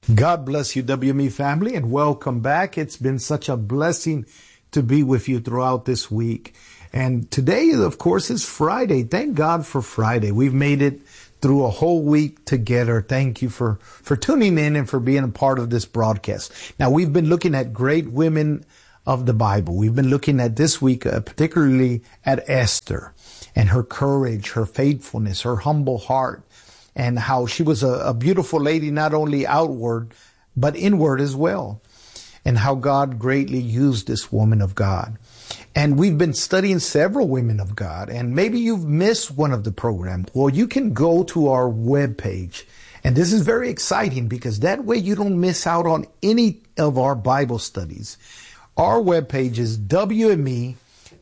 God bless you, WME family, and welcome back. It's been such a blessing to be with you throughout this week. And today, of course, is Friday. Thank God for Friday. We've made it through a whole week together. Thank you for tuning in and for being a part of this broadcast. Now, we've been looking at great women of the Bible. We've been looking at this week, particularly at Esther and her courage, her faithfulness, her humble heart, and how she was a beautiful lady, not only outward, but inward as well, and how God greatly used this woman of God. And we've been studying several women of God, and maybe you've missed one of the program. Well, you can go to our webpage, and this is very exciting because that way you don't miss out on any of our Bible studies. Our webpage is WME.org.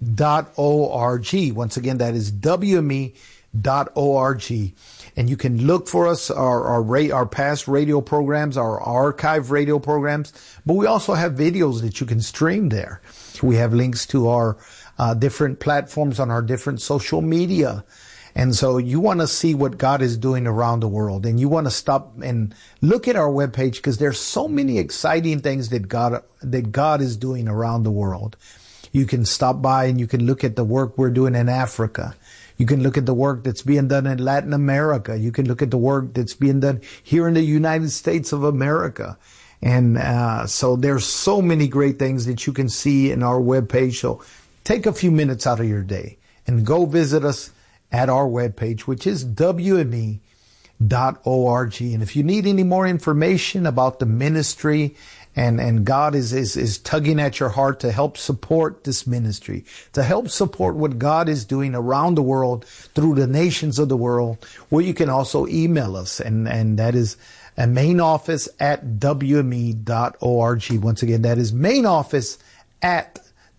Once again, that is WME.org. And you can look for us, our past radio programs, our archive radio programs, but we also have videos that you can stream there. We have links to our different platforms on our different social media. And so you want to see what God is doing around the world, and you want to stop and look at our webpage because there's so many exciting things that God is doing around the world. You can stop by and you can look at the work we're doing in Africa. You can look at the work that's being done in Latin America. You can look at the work that's being done here in the United States of America. And so there's so many great things that you can see in our webpage. So take a few minutes out of your day and go visit us at our webpage, which is WME.org. And if you need any more information about the ministry, and God is tugging at your heart to help support this ministry, to help support what God is doing around the world through the nations of the world, well, you can also email us, and that is a main office at WME.org. Once again, that is main office at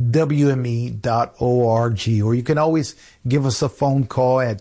WME.org. Or you can always give us a phone call at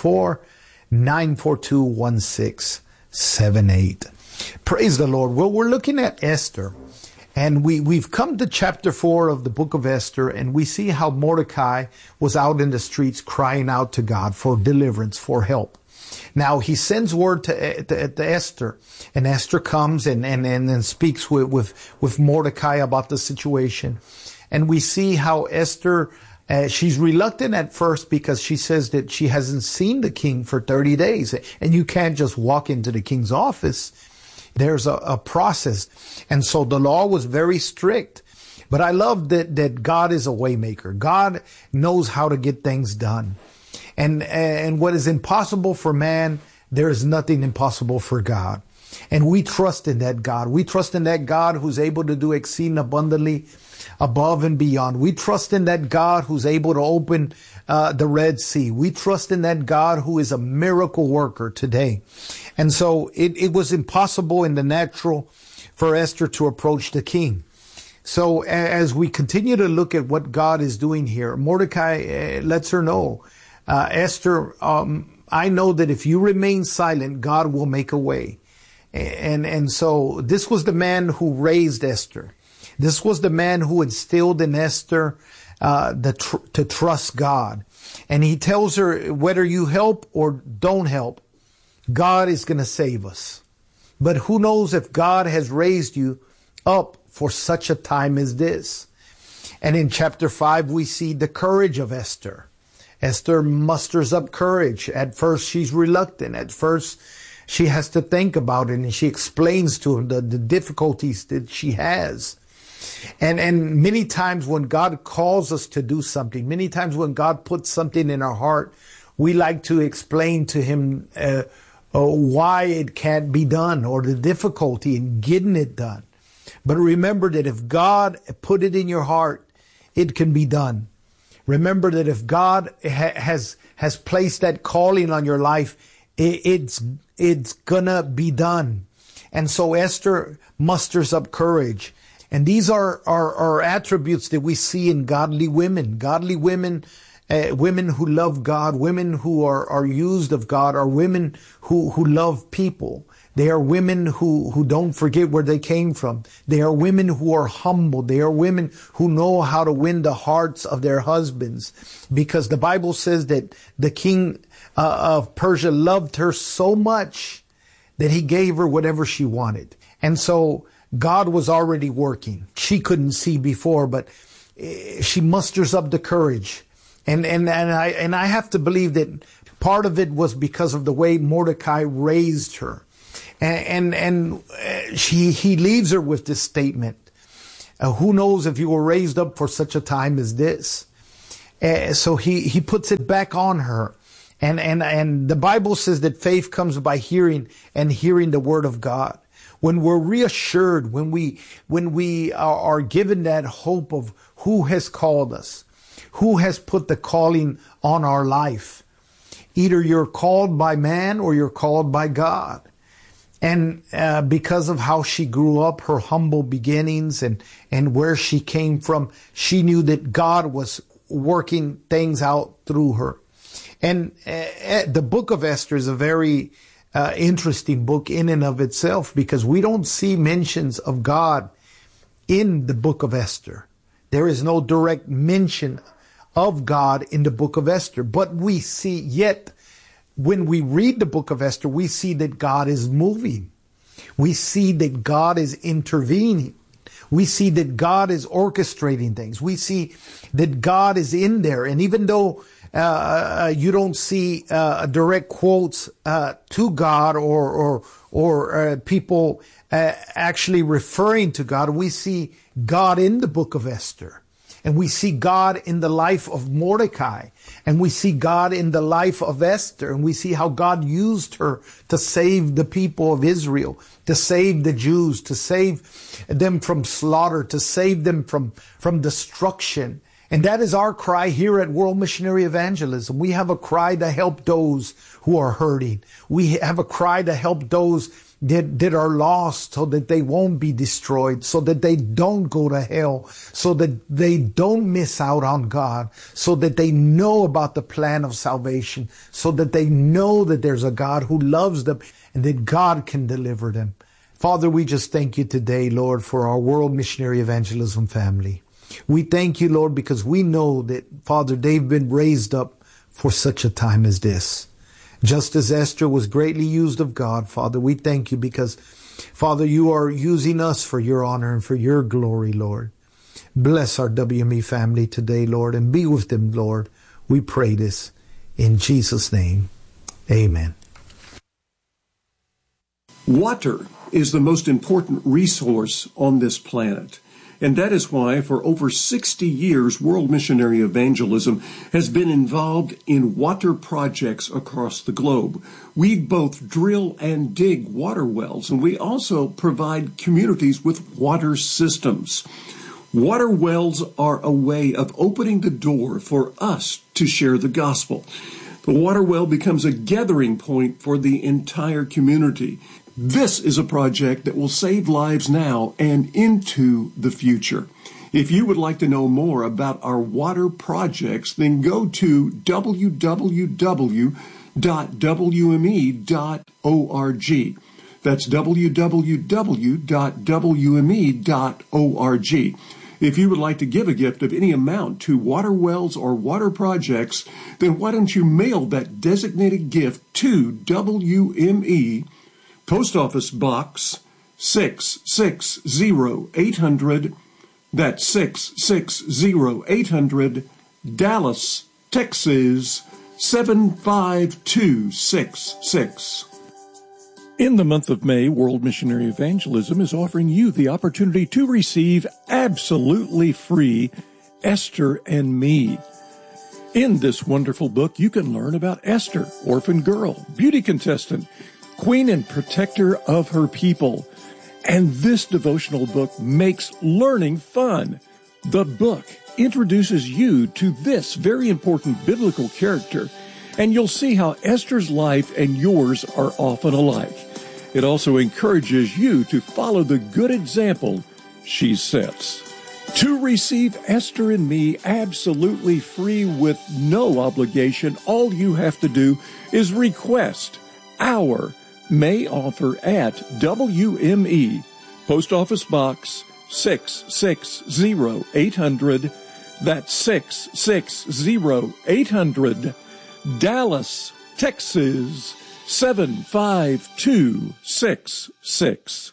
214-942-1678. Praise the Lord. Well, we're looking at Esther, and we've come to chapter 4 of the book of Esther, and we see how Mordecai was out in the streets crying out to God for deliverance, for help. Now, he sends word to Esther, and Esther comes and speaks with Mordecai about the situation. And we see how Esther, she's reluctant at first because she says that she hasn't seen the king for 30 days. And you can't just walk into the king's office. There's a process. And so the law was very strict. But I love that God is a waymaker. God knows how to get things done. And what is impossible for man, there is nothing impossible for God. And we trust in that God. We trust in that God who's able to do exceeding abundantly above and beyond. We trust in that God who's able to open the Red Sea. We trust in that God who is a miracle worker today. And so it was impossible in the natural for Esther to approach the king. So as we continue to look at what God is doing here, Mordecai lets her know, Esther, I know that if you remain silent, God will make a way. And so this was the man who raised Esther. This was the man who instilled in Esther to trust God. And he tells her, whether you help or don't help, God is going to save us. But who knows if God has raised you up for such a time as this. And in chapter 5, we see the courage of Esther. Esther musters up courage. At first, she's reluctant. At first, she has to think about it, and she explains to him the difficulties that she has. And many times when God calls us to do something, many times when God puts something in our heart, we like to explain to him why it can't be done or the difficulty in getting it done. But remember that if God put it in your heart, it can be done. Remember that if God has placed that calling on your life, it's gonna be done. And so Esther musters up courage. And these are attributes that we see in godly women. Godly women, women who love God, women who are used of God, are women who love people. They are women who don't forget where they came from. They are women who are humble. They are women who know how to win the hearts of their husbands. Because the Bible says that the king of Persia loved her so much that he gave her whatever she wanted. And so God was already working. She couldn't see before, but she musters up the courage. And I have to believe that part of it was because of the way Mordecai raised her. And he leaves her with this statement. Who knows if you were raised up for such a time as this? So he puts it back on her. And the Bible says that faith comes by hearing, and hearing the word of God. When we're reassured, when we are given that hope of who has called us, who has put the calling on our life. Either you're called by man or you're called by God. And because of how she grew up, her humble beginnings and where she came from, she knew that God was working things out through her. And the book of Esther is a very interesting book in and of itself, because we don't see mentions of God in the book of Esther. There is no direct mention of God in the book of Esther, but we see, yet when we read the book of Esther, we see that God is moving. We see that God is intervening. We see that God is orchestrating things. We see that God is in there. And even though you don't see direct quotes to God or people actually referring to God, we see God in the book of Esther. And we see God in the life of Mordecai. And we see God in the life of Esther. And we see how God used her to save the people of Israel, to save the Jews, to save them from slaughter, to save them from destruction. And that is our cry here at World Missionary Evangelism. We have a cry to help those who are hurting. We have a cry to help those that are lost, so that they won't be destroyed, so that they don't go to hell, so that they don't miss out on God, so that they know about the plan of salvation, so that they know that there's a God who loves them and that God can deliver them. Father, we just thank you today, Lord, for our World Missionary Evangelism family. We thank you, Lord, because we know that, Father, they've been raised up for such a time as this. Just as Esther was greatly used of God, Father, we thank you because, Father, you are using us for your honor and for your glory, Lord. Bless our WME family today, Lord, and be with them, Lord. We pray this in Jesus' name. Amen. Water is the most important resource on this planet. And that is why for over 60 years, World Missionary Evangelism has been involved in water projects across the globe. We both drill and dig water wells, and we also provide communities with water systems. Water wells are a way of opening the door for us to share the gospel. The water well becomes a gathering point for the entire community. This is a project that will save lives now and into the future. If you would like to know more about our water projects, then go to www.wme.org. That's www.wme.org. If you would like to give a gift of any amount to water wells or water projects, then why don't you mail that designated gift to WME, Post Office Box 660-800, that's 660-800, Dallas, Texas 75266. In the month of May, World Missionary Evangelism is offering you the opportunity to receive absolutely free Esther and Me. In this wonderful book, you can learn about Esther, orphan girl, beauty contestant, queen and protector of her people. And this devotional book makes learning fun. The book introduces you to this very important biblical character, and you'll see how Esther's life and yours are often alike. It also encourages you to follow the good example she sets. To receive Esther and Me absolutely free with no obligation, all you have to do is request our May offer at WME, Post Office Box 660-800, that's 660-800, Dallas, Texas 75266.